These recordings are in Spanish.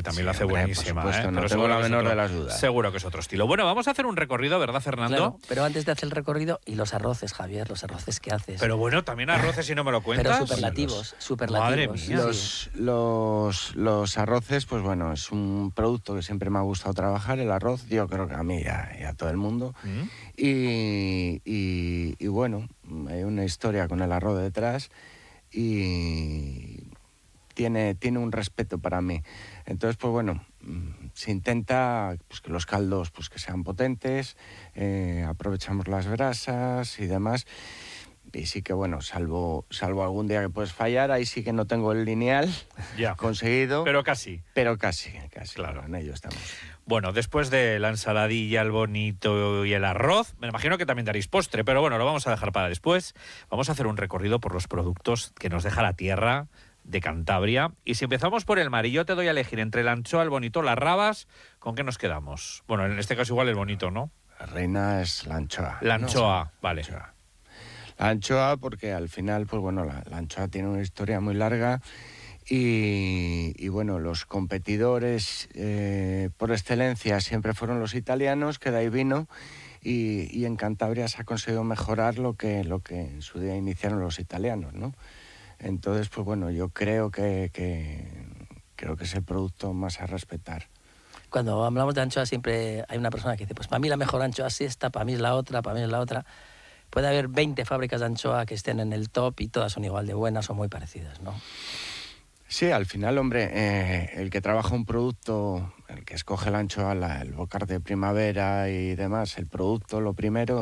también lo hace buenísima. Por supuesto, no Pero tengo la menor otro, de las dudas. Seguro que es otro estilo. Bueno, vamos a hacer un recorrido, ¿verdad, Fernando? Claro, pero antes de hacer el recorrido, y los arroces, Javier, los arroces que haces. Pero bueno, también arroces si no me lo cuentas. Pero superlativos. Madre mía. Sí. Los arroces, pues bueno, es un producto que siempre me ha gustado trabajar, el arroz, yo creo que a mí y a todo el mundo. Y bueno, hay una historia con el arroz detrás y tiene un respeto para mí. Entonces, pues bueno, se intenta pues, que los caldos pues, que sean potentes, aprovechamos las brasas y demás. Y sí que, bueno, salvo algún día que puedes fallar, ahí sí que no tengo el lineal conseguido. Pero casi. Pero casi. Claro. En ello estamos. Bueno, después de la ensaladilla, el bonito y el arroz, me imagino que también daréis postre, pero bueno, lo vamos a dejar para después. Vamos a hacer un recorrido por los productos que nos deja la tierra de Cantabria. Y si empezamos por el mar, y yo te doy a elegir entre la anchoa, el bonito, las rabas, ¿con qué nos quedamos? Bueno, en este caso igual el bonito, ¿no? La reina es la anchoa. La anchoa, ¿no? vale. La anchoa porque al final, pues bueno, la anchoa tiene una historia muy larga y bueno, los competidores por excelencia siempre fueron los italianos, que de ahí vino, y en Cantabria se ha conseguido mejorar lo que en su día iniciaron los italianos, ¿no? Entonces, pues bueno, yo creo que es el producto más a respetar. Cuando hablamos de anchoa siempre hay una persona que dice, pues para mí la mejor anchoa es esta, para mí es la otra, para mí es la otra. Puede haber 20 fábricas de anchoa que estén en el top y todas son igual de buenas o muy parecidas, ¿no? Sí, al final, hombre, el que trabaja un producto, el que escoge la anchoa, el bocar de primavera y demás, el producto lo primero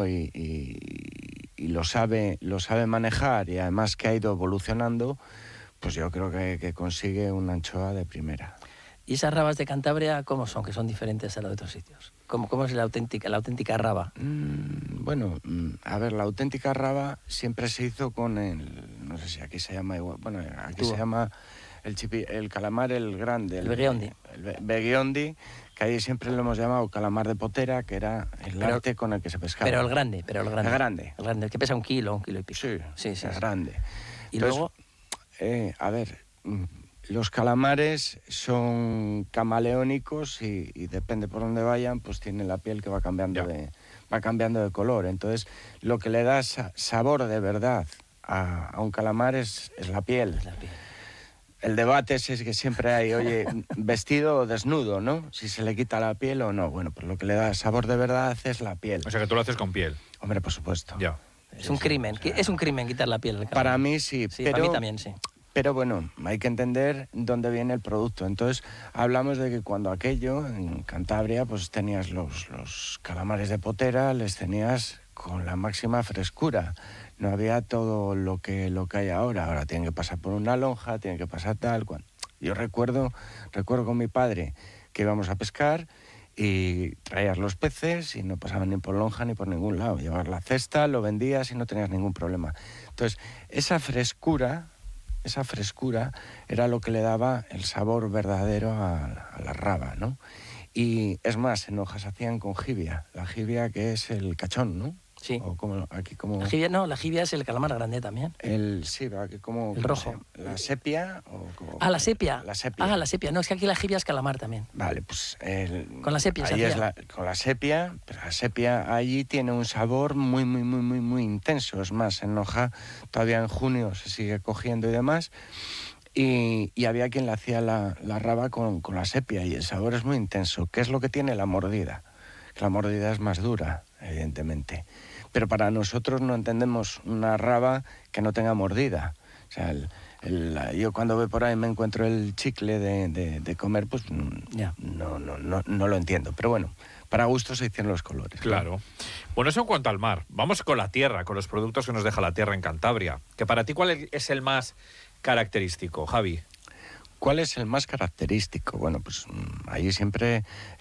y lo sabe manejar y además que ha ido evolucionando, pues yo creo que consigue una anchoa de primera. ¿Y esas rabas de Cantabria cómo son? Que son diferentes a las de otros sitios. ¿Cómo es la auténtica raba? Bueno, a ver, la auténtica raba siempre se hizo con no sé si aquí se llama igual, bueno, aquí se llama el calamar el grande. El beghiondi. El beghiondi, que ahí siempre lo hemos llamado calamar de potera, que era el arte con el que se pescaba. Pero el grande. El grande. El grande, el que pesa 1 kilo y pico. Sí, el grande. Y entonces, luego... a ver... Los calamares son camaleónicos y depende por dónde vayan, pues tienen la piel que va cambiando de color. Entonces, lo que le da sabor de verdad a un calamar es la piel. El debate es que siempre hay, oye, vestido o desnudo, ¿no? Si se le quita la piel o no. Bueno, pues lo que le da sabor de verdad es la piel. O sea, que tú lo haces con piel. Hombre, por supuesto. Ya. Es un crimen, o sea, es un crimen quitar la piel del calamar. Para mí sí, pero... Para mí también, sí. Pero bueno, hay que entender dónde viene el producto. Entonces, hablamos de que cuando aquello, en Cantabria, pues tenías los calamares de potera, les tenías con la máxima frescura. No había todo lo que hay ahora. Ahora tienen que pasar por una lonja, tienen que pasar tal cual. Yo recuerdo con mi padre que íbamos a pescar y traías los peces y no pasaban ni por lonja ni por ningún lado. Llevabas la cesta, lo vendías y no tenías ningún problema. Entonces, esa frescura era lo que le daba el sabor verdadero a la raba, ¿no? Y es más, en hojas hacían con jibia, la jibia que es el cachón, ¿no? Sí. O como aquí como... La jibia es el calamar grande también. Sí, aquí como... El rojo. La sepia o como... Ah, la sepia. La sepia. Ah, la sepia. No, es que aquí la jibia es calamar también. Vale, pues... Con la sepia ahí con la sepia, pero la sepia allí tiene un sabor muy, muy, muy, muy, muy intenso. Es más, en hoja todavía en junio se sigue cogiendo y demás. Y había quien le hacía la raba con la sepia y el sabor es muy intenso. ¿Qué es lo que tiene? La mordida. La mordida es más dura, evidentemente. Pero para nosotros no entendemos una raba que no tenga mordida. O sea, yo cuando voy por ahí me encuentro el chicle de comer, pues no lo entiendo. Pero bueno, para gusto se hicieron los colores. Claro. Bueno, eso en cuanto al mar. Vamos con la tierra, con los productos que nos deja la tierra en Cantabria. Que para ti, ¿cuál es el más característico, Javi? ¿Cuál es el más característico? Bueno, pues allí siempre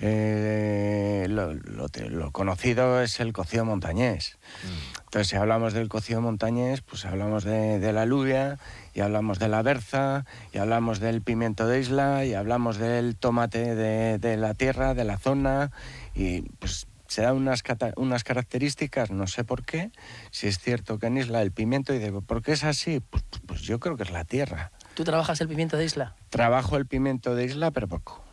lo conocido es el cocido montañés. Entonces, si hablamos del cocido montañés, pues hablamos de la alubia, y hablamos de la berza, y hablamos del pimiento de isla, y hablamos del tomate de la tierra, de la zona, y pues se dan unas características, no sé por qué, si es cierto que en isla el pimiento, y digo, ¿por qué es así? Pues yo creo que es la tierra. ¿Tú trabajas el pimiento de isla? Trabajo el pimiento de isla, pero poco.